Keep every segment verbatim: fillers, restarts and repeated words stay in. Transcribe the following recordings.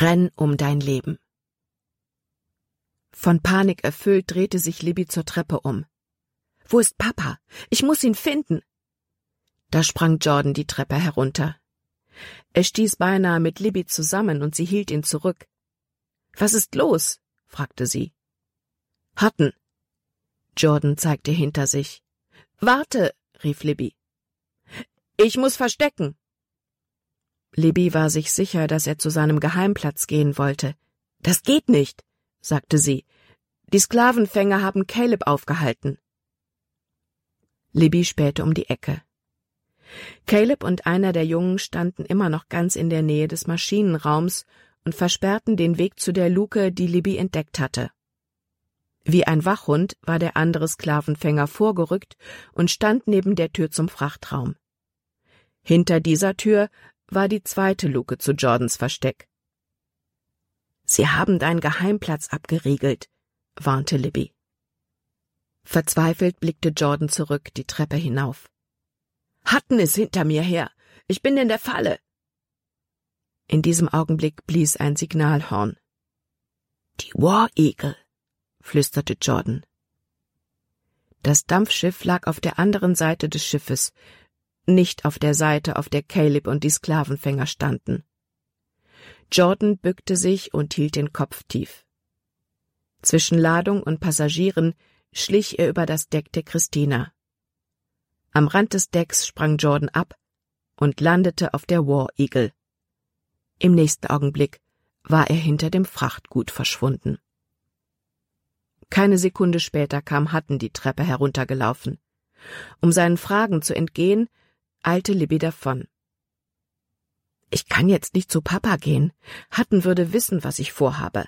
Renn um dein Leben. Von Panik erfüllt drehte sich Libby zur Treppe um. »Wo ist Papa? Ich muss ihn finden!« Da sprang Jordan die Treppe herunter. Er stieß beinahe mit Libby zusammen und sie hielt ihn zurück. »Was ist los?« fragte sie. »Hutton!« Jordan zeigte hinter sich. »Warte!« rief Libby. »Ich muss verstecken!« Libby war sich sicher, dass er zu seinem Geheimplatz gehen wollte. »Das geht nicht«, sagte sie. »Die Sklavenfänger haben Caleb aufgehalten.« Libby spähte um die Ecke. Caleb und einer der Jungen standen immer noch ganz in der Nähe des Maschinenraums und versperrten den Weg zu der Luke, die Libby entdeckt hatte. Wie ein Wachhund war der andere Sklavenfänger vorgerückt und stand neben der Tür zum Frachtraum. Hinter dieser Tür war die zweite Luke zu Jordans Versteck. »Sie haben deinen Geheimplatz abgeriegelt«, warnte Libby. Verzweifelt blickte Jordan zurück die Treppe hinauf. »Hutton ist hinter mir her. Ich bin in der Falle.« In diesem Augenblick blies ein Signalhorn. »Die War Eagle«, flüsterte Jordan. Das Dampfschiff lag auf der anderen Seite des Schiffes, nicht auf der Seite, auf der Caleb und die Sklavenfänger standen. Jordan bückte sich und hielt den Kopf tief. Zwischen Ladung und Passagieren schlich er über das Deck der Christina. Am Rand des Decks sprang Jordan ab und landete auf der War Eagle. Im nächsten Augenblick war er hinter dem Frachtgut verschwunden. Keine Sekunde später kam Hutton die Treppe heruntergelaufen. Um seinen Fragen zu entgehen, eilte Libby davon. »Ich kann jetzt nicht zu Papa gehen. Hutton würde wissen, was ich vorhabe.«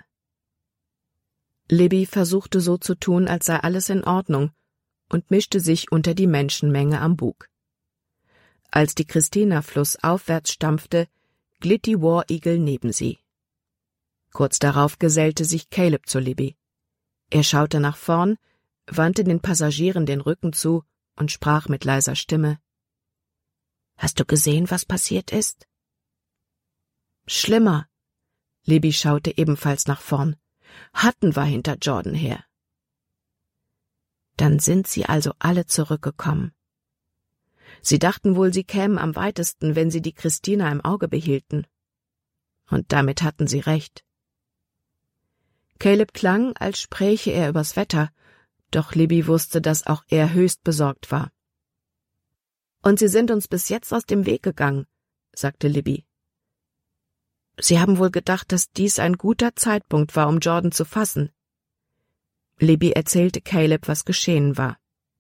Libby versuchte so zu tun, als sei alles in Ordnung, und mischte sich unter die Menschenmenge am Bug. Als die Christina flussaufwärts stampfte, glitt die War Eagle neben sie. Kurz darauf gesellte sich Caleb zu Libby. Er schaute nach vorn, wandte den Passagieren den Rücken zu und sprach mit leiser Stimme. »Hast du gesehen, was passiert ist?« »Schlimmer.« Libby schaute ebenfalls nach vorn. Hutton war hinter Jordan her. Dann sind sie also alle zurückgekommen. Sie dachten wohl, sie kämen am weitesten, wenn sie die Christina im Auge behielten. Und damit hatten sie recht. Caleb klang, als spräche er übers Wetter, doch Libby wusste, dass auch er höchst besorgt war. »Und sie sind uns bis jetzt aus dem Weg gegangen«, sagte Libby. »Sie haben wohl gedacht, dass dies ein guter Zeitpunkt war, um Jordan zu fassen.« Libby erzählte Caleb, was geschehen war.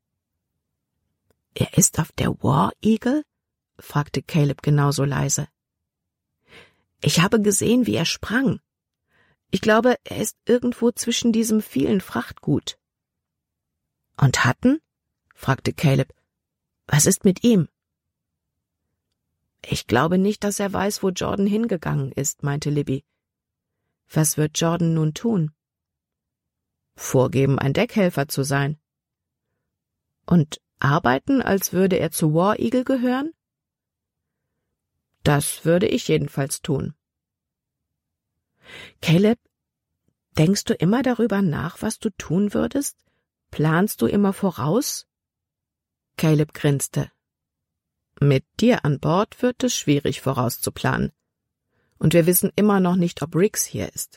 »Er ist auf der War Eagle?« fragte Caleb genauso leise. »Ich habe gesehen, wie er sprang. Ich glaube, er ist irgendwo zwischen diesem vielen Frachtgut.« »Und Hutton?« fragte Caleb. »Was ist mit ihm?« »Ich glaube nicht, dass er weiß, wo Jordan hingegangen ist«, meinte Libby. »Was wird Jordan nun tun?« »Vorgeben, ein Deckhelfer zu sein.« »Und arbeiten, als würde er zu War Eagle gehören?« »Das würde ich jedenfalls tun.« »Caleb, denkst du immer darüber nach, was du tun würdest? Planst du immer voraus?« Caleb grinste. »Mit dir an Bord wird es schwierig, vorauszuplanen. Und wir wissen immer noch nicht, ob Riggs hier ist.«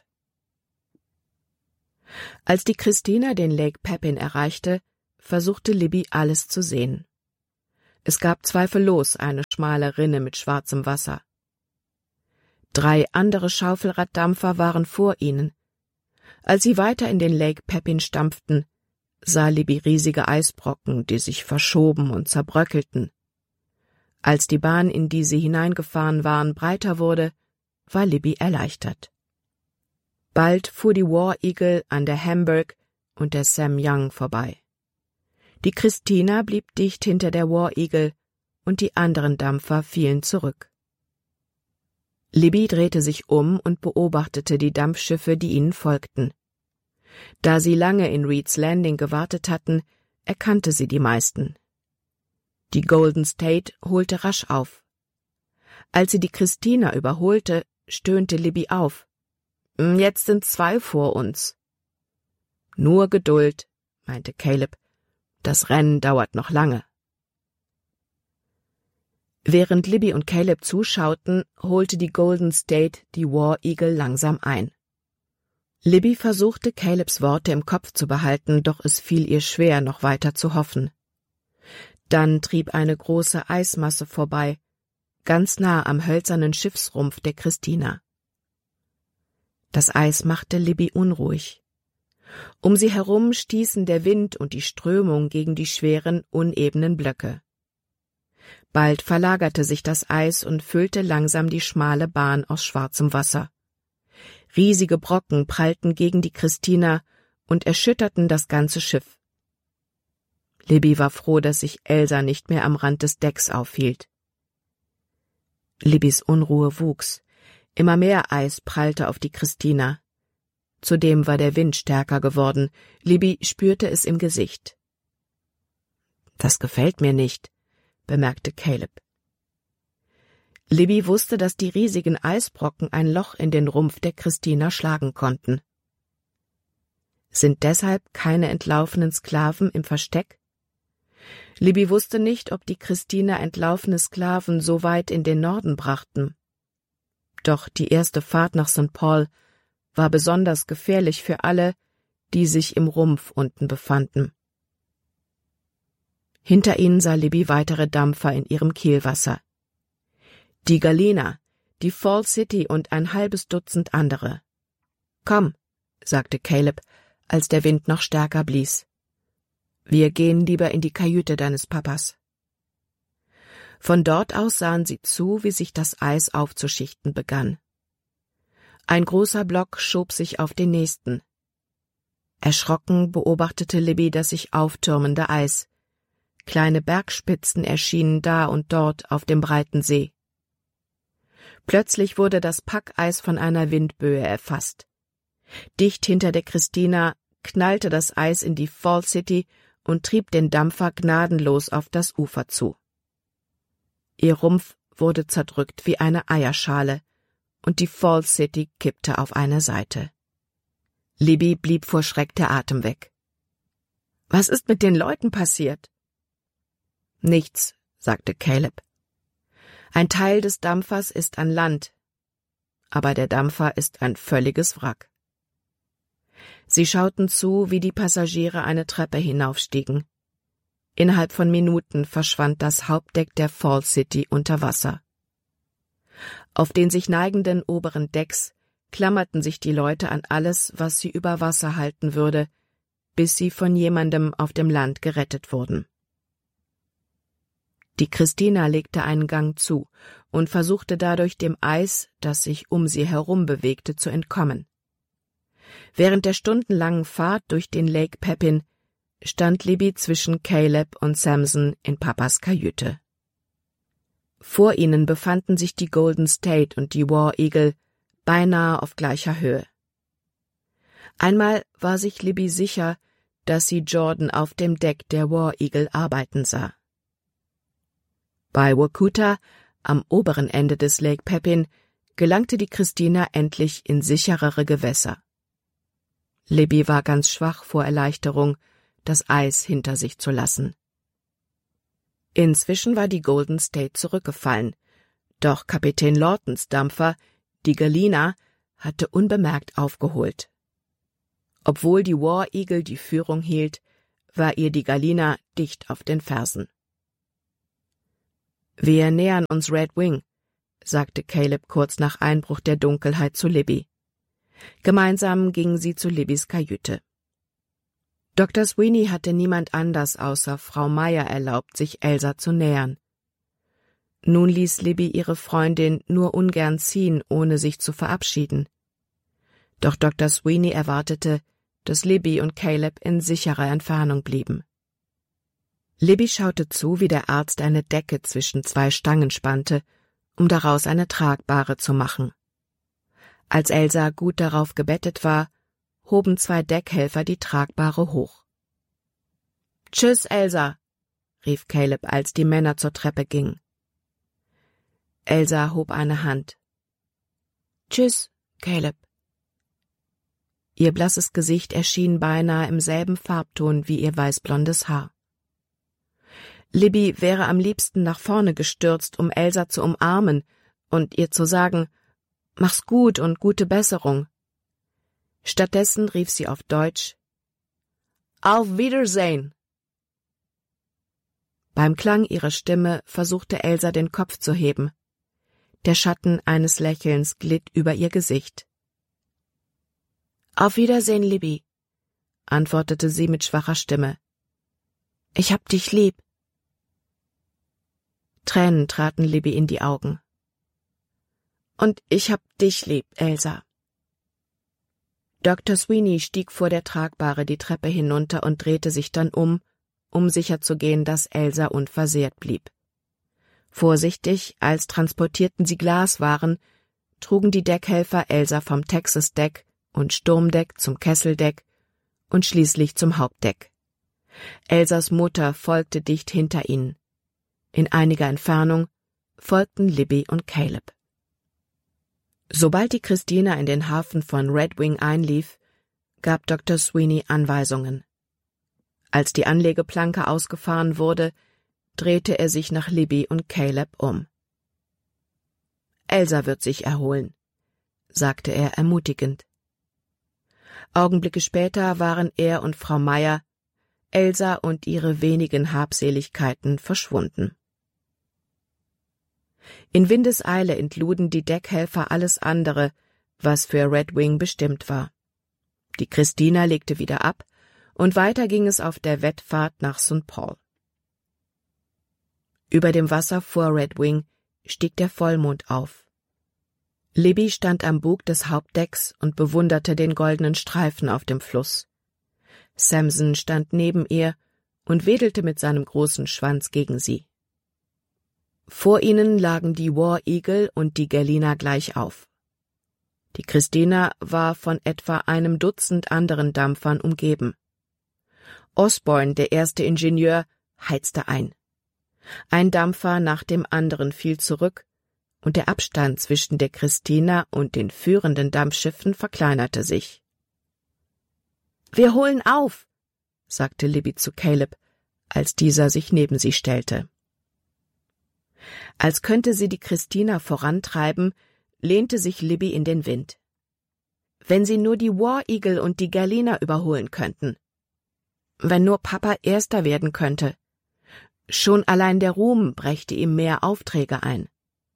Als die Christina den Lake Pepin erreichte, versuchte Libby alles zu sehen. Es gab zweifellos eine schmale Rinne mit schwarzem Wasser. Drei andere Schaufelraddampfer waren vor ihnen. Als sie weiter in den Lake Pepin stampften, sah Libby riesige Eisbrocken, die sich verschoben und zerbröckelten. Als die Bahn, in die sie hineingefahren waren, breiter wurde, war Libby erleichtert. Bald fuhr die War Eagle an der Hamburg und der Sam Young vorbei. Die Christina blieb dicht hinter der War Eagle und die anderen Dampfer fielen zurück. Libby drehte sich um und beobachtete die Dampfschiffe, die ihnen folgten. Da sie lange in Reed's Landing gewartet hatten, erkannte sie die meisten. Die Golden State holte rasch auf. Als sie die Christina überholte, stöhnte Libby auf. Jetzt sind zwei vor uns. Nur Geduld, meinte Caleb. Das Rennen dauert noch lange. Während Libby und Caleb zuschauten, holte die Golden State die War Eagle langsam ein. Libby versuchte, Calebs Worte im Kopf zu behalten, doch es fiel ihr schwer, noch weiter zu hoffen. Dann trieb eine große Eismasse vorbei, ganz nah am hölzernen Schiffsrumpf der Christina. Das Eis machte Libby unruhig. Um sie herum stießen der Wind und die Strömung gegen die schweren, unebenen Blöcke. Bald verlagerte sich das Eis und füllte langsam die schmale Bahn aus schwarzem Wasser. Riesige Brocken prallten gegen die Christina und erschütterten das ganze Schiff. Libby war froh, dass sich Elsa nicht mehr am Rand des Decks aufhielt. Libbys Unruhe wuchs. Immer mehr Eis prallte auf die Christina. Zudem war der Wind stärker geworden. Libby spürte es im Gesicht. »Das gefällt mir nicht«, bemerkte Caleb. Libby wusste, dass die riesigen Eisbrocken ein Loch in den Rumpf der Christina schlagen konnten. Sind deshalb keine entlaufenen Sklaven im Versteck? Libby wusste nicht, ob die Christina entlaufene Sklaven so weit in den Norden brachten. Doch die erste Fahrt nach Sankt Paul war besonders gefährlich für alle, die sich im Rumpf unten befanden. Hinter ihnen sah Libby weitere Dampfer in ihrem Kielwasser. Die Galena, die Fall City und ein halbes Dutzend andere. »Komm«, sagte Caleb, als der Wind noch stärker blies. »Wir gehen lieber in die Kajüte deines Papas.« Von dort aus sahen sie zu, wie sich das Eis aufzuschichten begann. Ein großer Block schob sich auf den nächsten. Erschrocken beobachtete Libby das sich auftürmende Eis. Kleine Bergspitzen erschienen da und dort auf dem breiten See. Plötzlich wurde das Packeis von einer Windböe erfasst. Dicht hinter der Christina knallte das Eis in die Fall City und trieb den Dampfer gnadenlos auf das Ufer zu. Ihr Rumpf wurde zerdrückt wie eine Eierschale, und die Fall City kippte auf eine Seite. Libby blieb vor Schreck der Atem weg. »Was ist mit den Leuten passiert?« »Nichts«, sagte Caleb. »Ein Teil des Dampfers ist an Land, aber der Dampfer ist ein völliges Wrack.« Sie schauten zu, wie die Passagiere eine Treppe hinaufstiegen. Innerhalb von Minuten verschwand das Hauptdeck der Fall City unter Wasser. Auf den sich neigenden oberen Decks klammerten sich die Leute an alles, was sie über Wasser halten würde, bis sie von jemandem auf dem Land gerettet wurden. Die Christina legte einen Gang zu und versuchte dadurch dem Eis, das sich um sie herum bewegte, zu entkommen. Während der stundenlangen Fahrt durch den Lake Pepin stand Libby zwischen Caleb und Samson in Papas Kajüte. Vor ihnen befanden sich die Golden State und die War Eagle beinahe auf gleicher Höhe. Einmal war sich Libby sicher, dass sie Jordan auf dem Deck der War Eagle arbeiten sah. Bei Workuta, am oberen Ende des Lake Pepin, gelangte die Christina endlich in sicherere Gewässer. Libby war ganz schwach vor Erleichterung, das Eis hinter sich zu lassen. Inzwischen war die Golden State zurückgefallen, doch Kapitän Lawtons Dampfer, die Galena, hatte unbemerkt aufgeholt. Obwohl die War Eagle die Führung hielt, war ihr die Galena dicht auf den Fersen. »Wir nähern uns Red Wing«, sagte Caleb kurz nach Einbruch der Dunkelheit zu Libby. Gemeinsam gingen sie zu Libbys Kajüte. Doktor Sweeney hatte niemand anders außer Frau Meyer erlaubt, sich Elsa zu nähern. Nun ließ Libby ihre Freundin nur ungern ziehen, ohne sich zu verabschieden. Doch Doktor Sweeney erwartete, dass Libby und Caleb in sicherer Entfernung blieben. Libby schaute zu, wie der Arzt eine Decke zwischen zwei Stangen spannte, um daraus eine tragbare zu machen. Als Elsa gut darauf gebettet war, hoben zwei Deckhelfer die Tragbare hoch. »Tschüss, Elsa«, rief Caleb, als die Männer zur Treppe gingen. Elsa hob eine Hand. »Tschüss, Caleb«, Ihr blasses Gesicht erschien beinahe im selben Farbton wie ihr weißblondes Haar. Libby wäre am liebsten nach vorne gestürzt, um Elsa zu umarmen und ihr zu sagen, »Mach's gut und gute Besserung.« Stattdessen rief sie auf Deutsch, »Auf Wiedersehen!« Beim Klang ihrer Stimme versuchte Elsa den Kopf zu heben. Der Schatten eines Lächelns glitt über ihr Gesicht. »Auf Wiedersehen, Libby«, antwortete sie mit schwacher Stimme. »Ich hab dich lieb.« Tränen traten Libby in die Augen. »Und ich hab dich lieb, Elsa.« Doktor Sweeney stieg vor der Tragbare die Treppe hinunter und drehte sich dann um, um sicherzugehen, dass Elsa unversehrt blieb. Vorsichtig, als transportierten sie Glaswaren, trugen die Deckhelfer Elsa vom Texas-Deck und Sturmdeck zum Kesseldeck und schließlich zum Hauptdeck. Elsas Mutter folgte dicht hinter ihnen. In einiger Entfernung folgten Libby und Caleb. Sobald die Christina in den Hafen von Red Wing einlief, gab Doktor Sweeney Anweisungen. Als die Anlegeplanke ausgefahren wurde, drehte er sich nach Libby und Caleb um. »Elsa wird sich erholen«, sagte er ermutigend. Augenblicke später waren er und Frau Meyer, Elsa und ihre wenigen Habseligkeiten verschwunden. In Windeseile entluden die Deckhelfer alles andere, was für Red Wing bestimmt war. Die Christina legte wieder ab, und weiter ging es auf der Wettfahrt nach Sankt Paul. Über dem Wasser vor Red Wing stieg der Vollmond auf. Libby stand am Bug des Hauptdecks und bewunderte den goldenen Streifen auf dem Fluss. Samson stand neben ihr und wedelte mit seinem großen Schwanz gegen sie. Vor ihnen lagen die War Eagle und die Galena gleich auf. Die Christina war von etwa einem Dutzend anderen Dampfern umgeben. Osborne, der erste Ingenieur, heizte ein. Ein Dampfer nach dem anderen fiel zurück, und der Abstand zwischen der Christina und den führenden Dampfschiffen verkleinerte sich. »Wir holen auf«, sagte Libby zu Caleb, als dieser sich neben sie stellte. Als könnte sie die Christina vorantreiben, lehnte sich Libby in den Wind. Wenn sie nur die War Eagle und die Galena überholen könnten. Wenn nur Papa Erster werden könnte. Schon allein der Ruhm brächte ihm mehr Aufträge ein.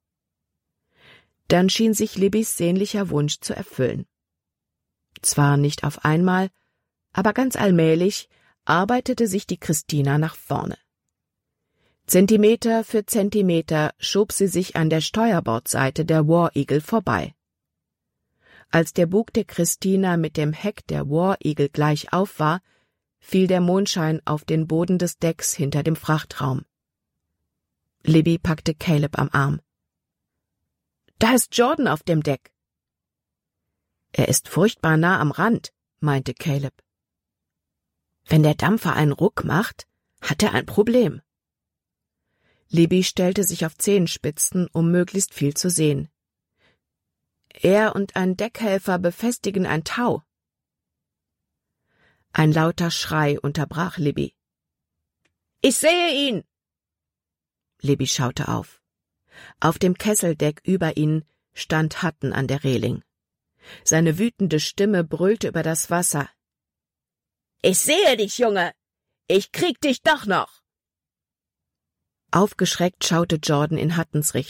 Dann schien sich Libbys sehnlicher Wunsch zu erfüllen. Zwar nicht auf einmal, aber ganz allmählich arbeitete sich die Christina nach vorne. Zentimeter für Zentimeter schob sie sich an der Steuerbordseite der War Eagle vorbei. Als der Bug der Christina mit dem Heck der War Eagle gleich auf war, fiel der Mondschein auf den Boden des Decks hinter dem Frachtraum. Libby packte Caleb am Arm. »Da ist Jordan auf dem Deck!« »Er ist furchtbar nah am Rand«, meinte Caleb. »Wenn der Dampfer einen Ruck macht, hat er ein Problem.« Libby stellte sich auf Zehenspitzen, um möglichst viel zu sehen. »Er und ein Deckhelfer befestigen ein Tau.« Ein lauter Schrei unterbrach Libby. »Ich sehe ihn!« Libby schaute auf. Auf dem Kesseldeck über ihnen stand Hutton an der Reling. Seine wütende Stimme brüllte über das Wasser. »Ich sehe dich, Junge! Ich krieg dich doch noch!« Aufgeschreckt schaute Jordan in Huttons Richtung.